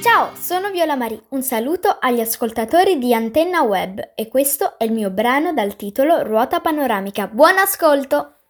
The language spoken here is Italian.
Ciao, sono Viola Marie, un saluto agli ascoltatori di Antenna Web e questo è il mio brano dal titolo Ruota Panoramica. Buon ascolto!